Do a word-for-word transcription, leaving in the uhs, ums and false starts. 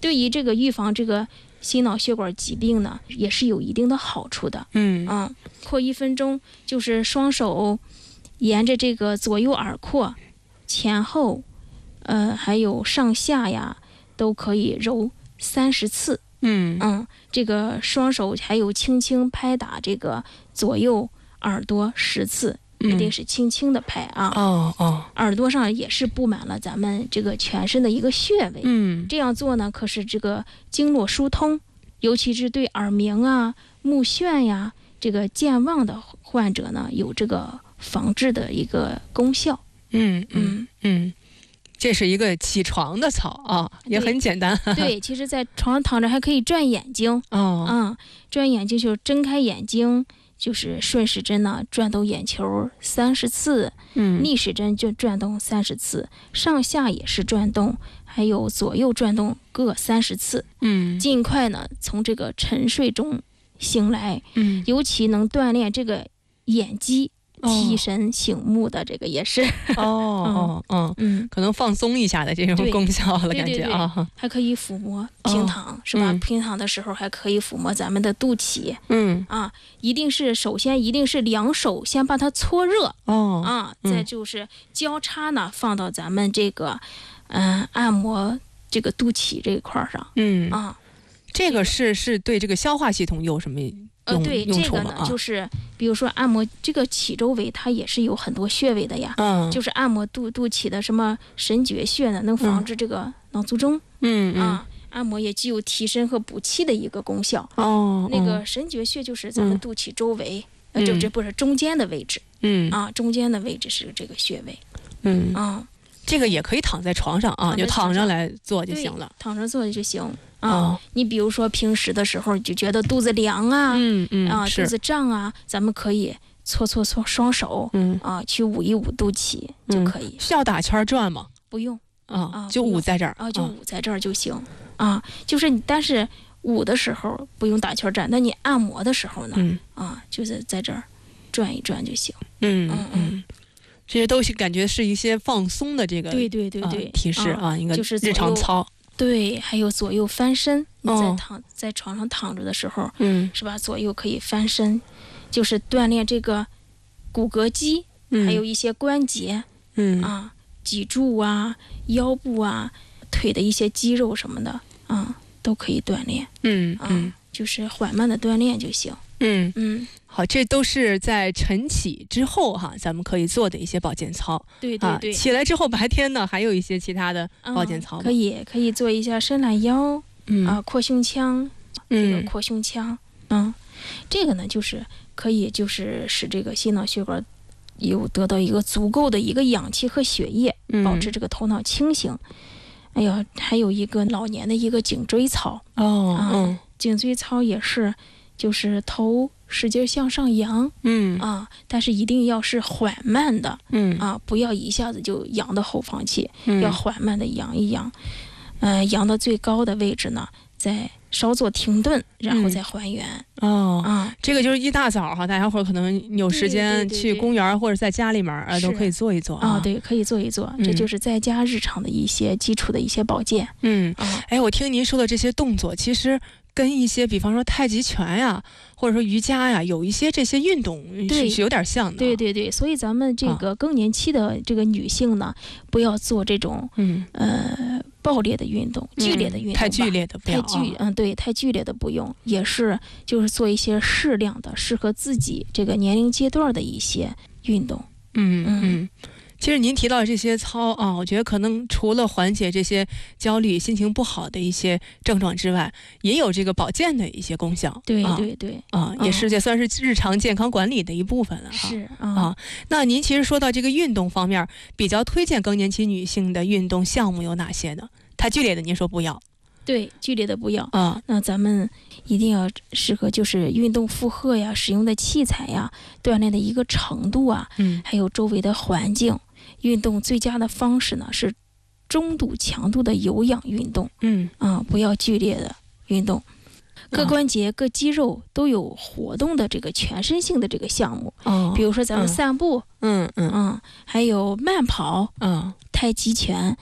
对于这个预防这个心脑血管疾病呢，也是有一定的好处的。 嗯啊，扩一分钟就是双手沿着这个左右耳廓前后，呃，还有上下呀，都可以揉三十次。 嗯嗯，这个双手还有轻轻拍打这个左右耳朵十次，一定是轻轻的拍啊。 哦哦， 耳朵上也是布满了咱们这个全身的一个穴位。 嗯， 这样做呢，可使这个经络疏通，尤其是对耳鸣啊、目眩呀、这个健忘的患者呢，有这个防治的一个功效。 嗯嗯嗯。这是一个起床的操啊，也很简单。 对，其实在床上躺着还可以转眼睛。 哦， 嗯，转眼睛就睁开眼睛，就是顺时针呢转动眼球三十次， 嗯， 逆时针就转动三十次，上下也是转动，还有左右转动各三十次。 嗯， 尽快呢从这个沉睡中醒来。 嗯， 尤其能锻炼这个眼肌。提神醒目的这个也是哦哦哦，嗯，可能放松一下的这种功效了，感觉啊， 对对对，还可以抚摸平躺、哦、是吧、嗯？平躺的时候还可以抚摸咱们的肚脐， 嗯啊，一定是首先一定是两手先把它搓热哦啊，再就是交叉呢放到咱们这个嗯、呃、按摩这个肚脐这一块上， 嗯啊， 这个是是对这个消化系统有什么？ 呃，对这个呢，就是比如说按摩这个脐周围，它也是有很多穴位的呀。 嗯， 就是按摩肚肚脐的什么神阙穴呢，能防治这个脑卒中。 嗯啊，按摩也具有提神和补气的一个功效。 哦， 那个神阙穴就是咱们肚脐周围，呃、 嗯， 就这不是中间的位置。 嗯， 啊，中间的位置是这个穴位。 嗯啊， 这个也可以躺在床上啊，就躺着来做就行了。 躺着做就行。啊、哦，你比如说平时的时候就觉得肚子凉啊， 嗯嗯啊，肚子胀啊，咱们可以搓搓搓双手， 嗯啊，去捂一捂肚脐、嗯、就可以。 需要打圈转吗？ 不用啊，啊就捂在这儿啊，就捂在这儿就行啊。啊就是你，但是捂的时候不用打圈转，那你按摩的时候呢， 嗯、 啊，就是在这儿转一转就行。 嗯嗯嗯， 这些都是感觉是一些放松的这个对对对对、 呃、提示啊，应该就是日常操。 对，还有左右翻身，你在躺、哦、在床上躺着的时候， 嗯， 是吧？左右可以翻身，就是锻炼这个骨骼肌， 嗯、 还有一些关节， 嗯啊，脊柱啊、腰部啊、腿的一些肌肉什么的，啊，都可以锻炼。 嗯嗯， 就是缓慢的锻炼就行。 嗯嗯， 好，这都是在晨起之后哈，咱们可以做的一些保健操。 对对对， 啊、起来之后白天呢，还有一些其他的保健操、 嗯。可以可以做一下伸懒腰， 嗯啊，扩胸腔， 嗯， 这个扩胸腔，嗯，这个呢就是可以就是使这个心脑血管有得到一个足够的一个氧气和血液， 嗯、 保持这个头脑清醒。哎呀，还有一个老年的一个颈椎操哦， 啊、 嗯， 颈椎操也是。就是头使劲向上扬， 嗯啊，但是一定要是缓慢的， 嗯啊，不要一下子就扬到后方去， 嗯、 要缓慢的扬一扬，呃，扬到最高的位置呢，再稍作停顿，然后再还原。 嗯、哦， 啊， 这个就是一大早哈，大家伙可能有时间去公园或者在家里面啊，都可以做一做啊。 啊，对，可以做一做， 嗯、 这就是在家日常的一些基础的一些保健。 嗯， 啊、 哎，我听您说的这些动作，其实。跟一些比方说太极拳呀，或者说瑜伽呀，有一些这些运动是是有点像的。 对对对，所以咱们这个更年期的这个女性呢，啊、不要做这种嗯呃爆裂的运动、剧烈的运动、 嗯，太剧烈的不要。 太剧嗯对，太剧烈的不用，也是就是做一些适量的、适合自己这个年龄阶段的一些运动。 嗯嗯。嗯其实您提到这些操啊，我觉得可能除了缓解这些焦虑、心情不好的一些症状之外，也有这个保健的一些功效。 对对对， 啊，也是也算是日常健康管理的一部分了哈。 是啊， 啊，那您其实说到这个运动方面，比较推荐更年期女性的运动项目有哪些呢？太剧烈的您说不要。 对，剧烈的不要啊。 那咱们一定要适合就是运动负荷呀、使用的器材呀、锻炼的一个程度啊， 嗯， 还有周围的环境。运动最佳的方式呢是中度强度的有氧运动， 嗯啊，不要剧烈的运动。各关节、各肌肉都有活动的这个全身性的这个项目， 哦， 比如说咱们散步， 嗯嗯嗯，还有慢跑， 嗯， 太极拳。